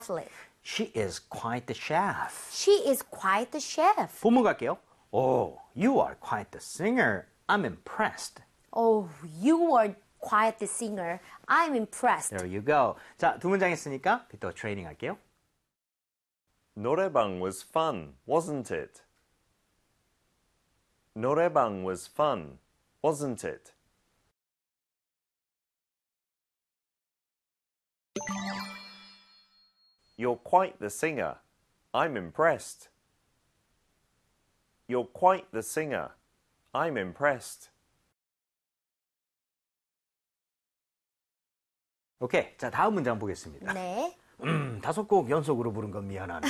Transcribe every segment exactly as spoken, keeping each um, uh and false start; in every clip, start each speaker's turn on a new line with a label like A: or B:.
A: She is quite the chef.
B: She is quite the chef.
A: 본문 갈게요. Oh, you are quite the singer. I'm impressed.
B: Oh, you are quite the singer. I'm impressed.
A: There you go. 자, 두 문장 했으니까 또 트레이닝 할게요.
C: 노래방 was fun, wasn't it? 노래방 was fun, wasn't it? You're quite the singer. I'm impressed. You're quite the singer. I'm impressed.
A: 오케이. 자, 다음 문장 보겠습니다.
B: 네.
A: 음, 다섯 곡 연속으로 부른 건 미안하네.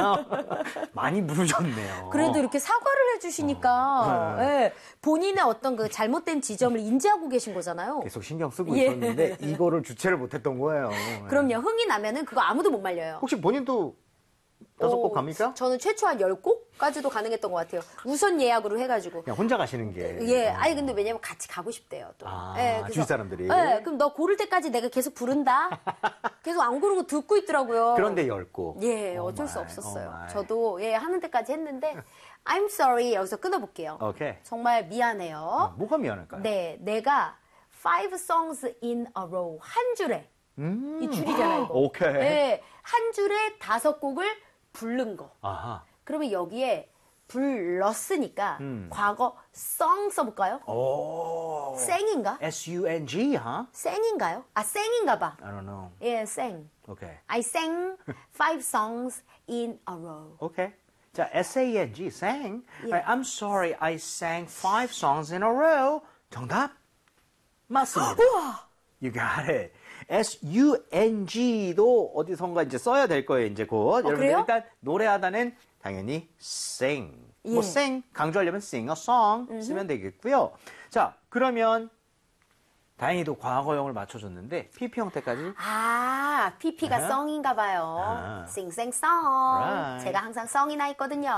A: 많이 부르셨네요.
B: 그래도 이렇게 사과를 해주시니까
A: 어, 네.
B: 예, 본인의 어떤 그 잘못된 지점을 인지하고 계신 거잖아요.
A: 계속 신경 쓰고
B: 예.
A: 있었는데 이거를 주체를 못했던 거예요.
B: 그럼요. 흥이 나면은 그거 아무도 못 말려요.
A: 혹시 본인도 다섯 곡
B: 오,
A: 갑니까?
B: 저는 최초 한 열 곡까지도 가능했던 것 같아요. 우선 예약으로 해가지고.
A: 그냥 혼자 가시는 게.
B: 예,
A: 어.
B: 아니 근데 왜냐면 같이 가고 싶대요. 또.
A: 아,
B: 예, 그래서,
A: 주위 사람들이.
B: 예, 그럼 너 고를 때까지 내가 계속 부른다. 계속 안 고르고 듣고 있더라고요.
A: 그런데 열 곡.
B: 예,
A: Oh
B: 어쩔 수
A: my,
B: 없었어요.
A: oh my.
B: 저도 예 하는 데까지 했는데 I'm sorry 여기서 끊어볼게요.
A: 오케이.
B: 정말 미안해요.
A: 뭐가 미안할까요?
B: 네, 내가 five songs in a row 한 줄에
A: 음.
B: 이 줄이잖아요. 이거.
A: 오케이.
B: 네, 한 줄에 다섯 곡을 부른 거.
A: 아하.
B: 그러면 여기에 불렀으니까
A: 음.
B: 과거 song 써볼까요?
A: 오.
B: 생인가?
A: S U N G, huh?
B: 생인가요? 아, 생인가 봐.
A: I don't know.
B: 예, 생.
A: 오케이.
B: I sang five songs in a row.
A: 오케이. 자, S A N G, sang.
B: 예.
A: Right, I'm sorry, I sang five songs in a row. 정답? 맞습니다.
B: 우와!
A: You got it. S U N G도 어디선가 이제 써야 될 거예요, 이제 곧. 여러분들
B: 그래요?
A: 일단 노래하다는 당연히 sing.
B: 예.
A: 뭐 sing, 강조하려면 sing a song 쓰면 되겠고요. 자, 그러면 다행히도 과거형을 맞춰줬는데 피피 형태까지
B: 아, 피피가
A: 아하.
B: 썽인가 봐요.
A: 아.
B: 싱생썽.
A: Right.
B: 제가 항상 썽이 나 있거든요.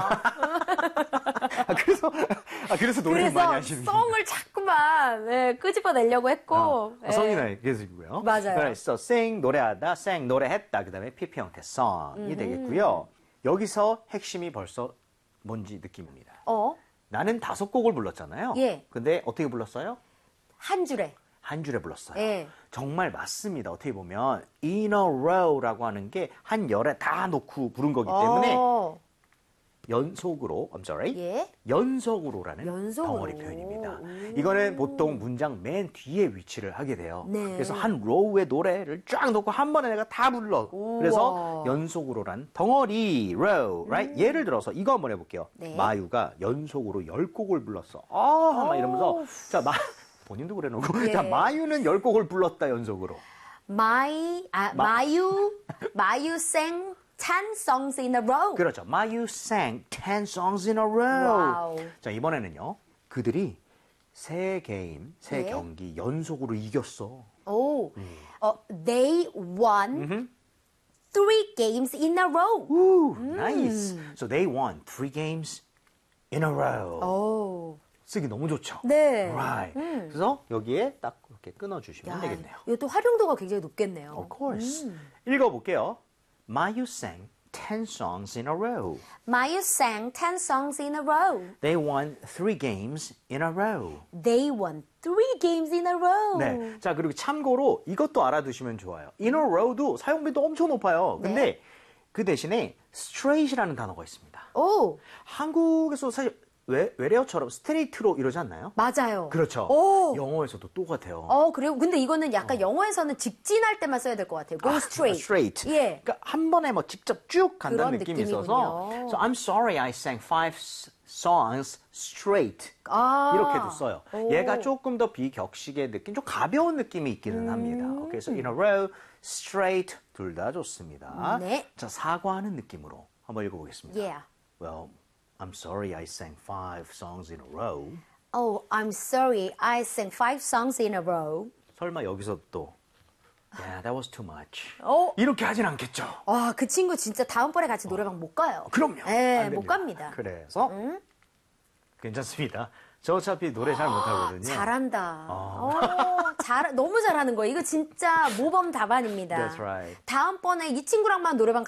A: 아, 그래서 아, 그래서 노래를 많이
B: 그래서
A: 하시는
B: 썽을 자꾸만 네, 끄집어내려고 했고.
A: 아, 성이 나 계시고요.
B: 맞아요.
A: 그래서 sing 노래하다, sang 노래했다. 그다음에 피피 형태 song이 되겠고요. 여기서 핵심이 벌써 뭔지 느낌입니다.
B: 어?
A: 나는 다섯 곡을 불렀잖아요.
B: 예.
A: 근데 어떻게 불렀어요?
B: 한 줄에.
A: 한 줄에 불렀어요.
B: 예.
A: 정말 맞습니다. 어떻게 보면 in a row라고 하는 게 한 열에 다 놓고 부른 거기 때문에
B: 어.
A: 연속으로, I'm sorry,
B: 예.
A: 연속으로라는
B: 연속으로.
A: 덩어리 표현입니다.
B: 음.
A: 이거는 보통 문장 맨 뒤에 위치를 하게 돼요.
B: 네.
A: 그래서 한 로우의 노래를 쫙 놓고 한 번에 내가 다 불러.
B: 우와.
A: 그래서 연속으로란 덩어리, row, right? 예를 들어서 이거 한번 해볼게요.
B: 네.
A: 마유가 연속으로 열 곡을 불렀어. 아, 막 이러면서
B: 어우.
A: 자, 마 본인도 그래 놓고
B: 예.
A: 자, 마유는 열 곡을 불렀다 연속으로.
B: 마이, 아,
A: 마-
B: 마유, 마유 sang ten songs in a row.
A: 그렇죠. 마유 sang ten songs in a row.
B: 와우.
A: 자, 이번에는요. 그들이 세 게임, 세
B: 예.
A: 경기 연속으로 이겼어.
B: 오,
A: 음.
B: 어, they won three games in a row.
A: Ooh, nice. So they won three games in a row.
B: 오,
A: 쓰기 너무 좋죠.
B: 네.
A: Right. 그래서 여기에 딱 이렇게 끊어주시면 되겠네요.
B: 이것도 활용도가 굉장히 높겠네요.
A: Of course. 읽어볼게요. 마유 sang ten songs in a row.
B: 마유 sang ten songs in a row.
A: They won three games in a row.
B: They won three games in a row.
A: 네. 자, 그리고 참고로 이것도 알아두시면 좋아요. in a row도 사용빈도 엄청 높아요. 근데
B: 네.
A: 그 대신에 straight이라는 단어가 있습니다.
B: 오,
A: 한국에서 사실 외, 외래어처럼 스트레이트로 이러지 않나요?
B: 맞아요.
A: 그렇죠.
B: 오.
A: 영어에서도 똑같아요.
B: 어, 그래요? 근데 이거는 약간 영어에서는 직진할 때만 써야 될 것 같아요. Go straight.
A: straight.
B: 예.
A: 그러니까 한 번에 뭐 직접 쭉 간다는
B: 그런
A: 느낌이
B: 느낌이군요.
A: 있어서 So I'm sorry I sang five s- songs straight.
B: 아.
A: 이렇게도 써요.
B: 오.
A: 얘가 조금 더 비격식의 느낌, 좀 가벼운 느낌이 있기는
B: 음.
A: 합니다. 그래서 in a row, straight 둘 다 좋습니다.
B: 네.
A: 자, 사과하는 느낌으로 한번 읽어보겠습니다.
B: Yeah.
A: Well, I'm sorry I sang five songs in a row.
B: Oh, I'm sorry. I sang five songs in a row.
A: 설마 여기서 또 Yeah, that was too much.
B: 어?
A: 이렇게 하진 않겠죠.
B: 와, 그 친구 진짜 다음번에 같이 노래방 못 가요.
A: 그럼요.
B: 네,
A: 안
B: 못
A: 됩니다.
B: 갑니다.
A: 그래서 괜찮습니다. 저 어차피 노래 잘 못하거든요.
B: 잘한다.
A: 어.
B: 어, 잘, 너무 잘하는 거예요. 이거 진짜 모범 답안입니다.
A: That's right.
B: 다음번에 이 친구랑만 노래방